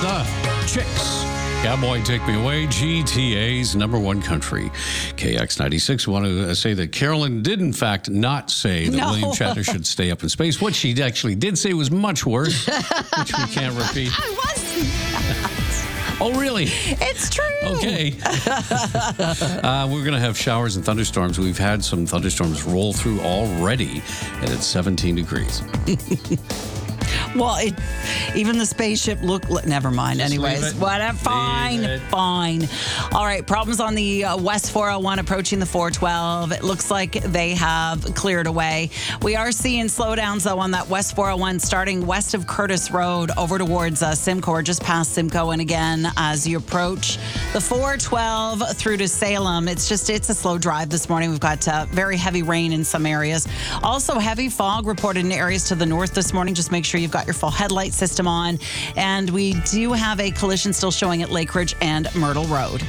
The Chicks. Cowboy Take Me Away, GTA's number one country. KX96. Want to say that Carolyn did, in fact, not say that William Shatner should stay up in space. What she actually did say was much worse, which we can't repeat. I wasn't. Oh, really? It's true. Okay. We're going to have showers and thunderstorms. We've had some thunderstorms roll through already, and it's 17 degrees. Well, even the spaceship never mind. Just anyways, whatever. Fine. All right. Problems on the West 401 approaching the 412. It looks like they have cleared away. We are seeing slowdowns, though, on that West 401 starting west of Curtis Road over towards Simcoe, or just past Simcoe. And again, as you approach the 412 through to Salem, it's a slow drive this morning. We've got very heavy rain in some areas. Also, heavy fog reported in areas to the north this morning. Just make sure you've got your full headlight system on. And we do have a collision still showing at Lake Ridge and Myrtle Road.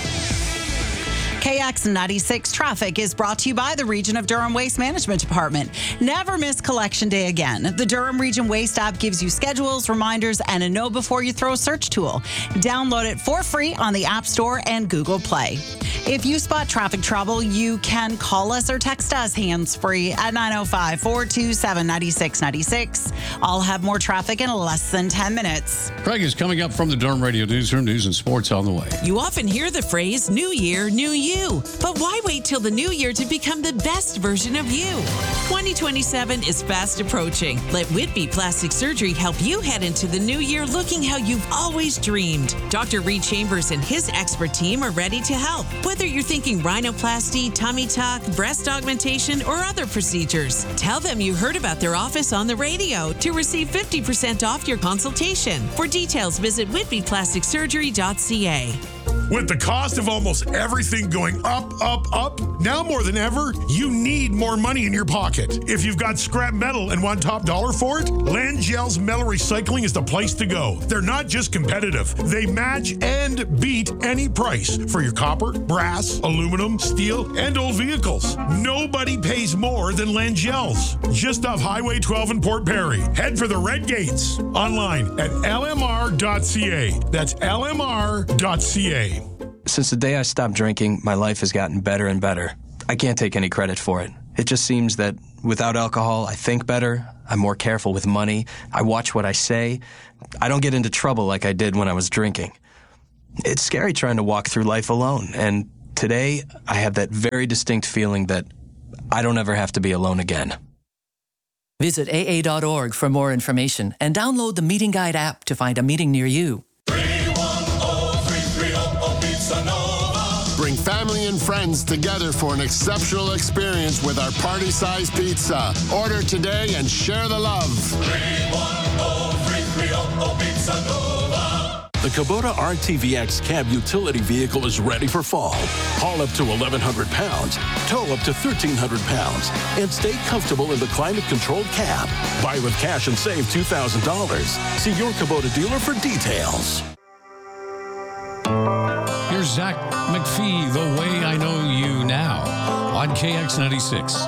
KX96 traffic is brought to you by the Region of Durham Waste Management Department. Never miss Collection Day again. The Durham Region Waste app gives you schedules, reminders, and a know before you throw search tool. Download it for free on the App Store and Google Play. If you spot traffic trouble, you can call us or text us hands-free at 905-427-9696. I'll have more traffic in less than 10 minutes. Craig is coming up from the Durham Radio Newsroom. News and sports on the way. You often hear the phrase, New Year, New You. But why wait till the new year to become the best version of you? 2027 is fast approaching. Let Whitby Plastic Surgery help you head into the new year looking how you've always dreamed. Dr. Reed Chambers and his expert team are ready to help. Whether you're thinking rhinoplasty, tummy tuck, breast augmentation, or other procedures, tell them you heard about their office on the radio to receive 50% off your consultation. For details, visit whitbyplasticsurgery.ca. With the cost of almost everything going up, now more than ever, you need more money in your pocket. If you've got scrap metal and want top dollar for it, Langell's Metal Recycling is the place to go. They're not just competitive. They match and beat any price for your copper, brass, aluminum, steel, and old vehicles. Nobody pays more than Langell's. Just off Highway 12 in Port Perry. Head for the Red Gates. Online at lmr.ca. That's lmr.ca. Since the day I stopped drinking, my life has gotten better and better. I can't take any credit for it. It just seems that without alcohol, I think better, I'm more careful with money, I watch what I say, I don't get into trouble like I did when I was drinking. It's scary trying to walk through life alone, and today I have that very distinct feeling that I don't ever have to be alone again. Visit AA.org for more information and download the Meeting Guide app to find a meeting near you. Bring family and friends together for an exceptional experience with our party-sized pizza. Order today and share the love. 310-330 Pizza Nova. The Kubota RTVX cab utility vehicle is ready for fall. Haul up to 1,100 pounds, tow up to 1,300 pounds, and stay comfortable in the climate-controlled cab. Buy with cash and save $2,000. See your Kubota dealer for details. Here's Zach McPhee, The Way I Know You Now, on KX96.